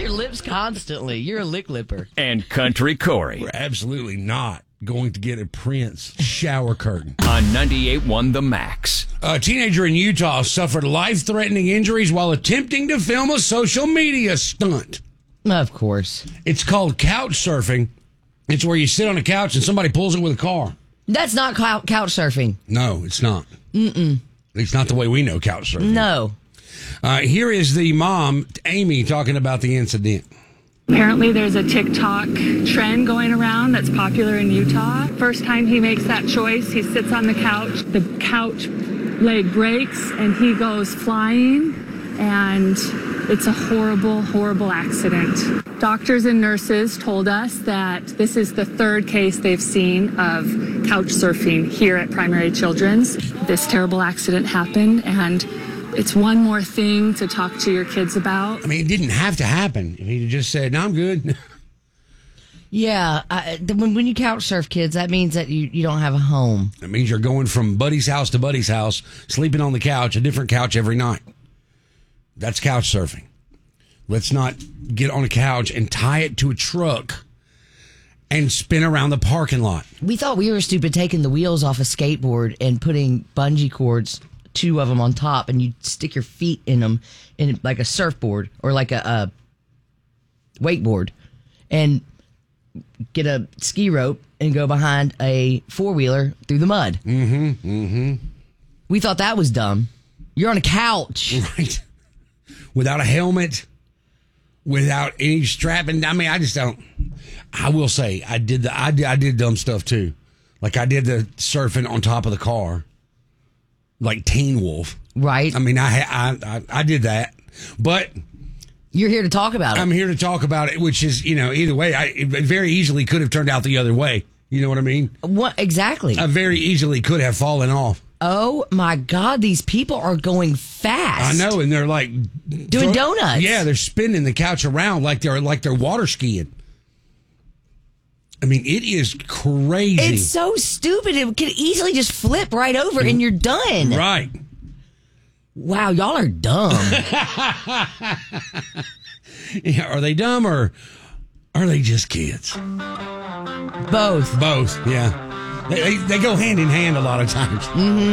your lips constantly. You're a lick lipper. And Country Corey. We're absolutely not going to get a Prince shower curtain. On 98.1 The Max. A teenager in Utah suffered life-threatening injuries while attempting to film a social media stunt. Of course. It's called couch surfing. It's where you sit on a couch and somebody pulls it with a car. That's not couch surfing. No, it's not. At least not the way we know couch surfing. No. Here is the mom, Amy, talking about the incident. Apparently there's a TikTok trend going around that's popular in Utah. First time he makes that choice, he sits on the couch leg breaks, and he goes flying, and it's a horrible, horrible accident. Doctors and nurses told us that this is the third case they've seen of couch surfing here at Primary Children's. This terrible accident happened, and it's one more thing to talk to your kids about. I mean, it didn't have to happen. If he'd just said, no, I'm good. Yeah, when you couch surf, kids, that means that you don't have a home. That means you're going from buddy's house to buddy's house, sleeping on the couch, a different couch every night. That's couch surfing. Let's not get on a couch and tie it to a truck and spin around the parking lot. We thought we were stupid taking the wheels off a skateboard and putting bungee cords, 2 of them on top, and you stick your feet in them in like a surfboard or like a wakeboard, and get a ski rope and go behind a 4-wheeler through the mud. We thought that was dumb. You're on a couch. Right. Without a helmet, without any strapping. I mean, I just don't. I will say, I did dumb stuff too. Like I did the surfing on top of the car, like Teen Wolf. Right. I mean, I did that, but you're here to talk about it. I'm here to talk about it, which is, either way, it very easily could have turned out the other way. You know what I mean? What exactly? I very easily could have fallen off. Oh my God, these people are going fast. I know, and they're like doing donuts. Yeah, they're spinning the couch around like they're water skiing. I mean, it is crazy. It's so stupid. It could easily just flip right over and you're done. Right. Wow, y'all are dumb. Yeah, are they dumb or are they just kids? Both. Both, yeah. They go hand in hand a lot of times.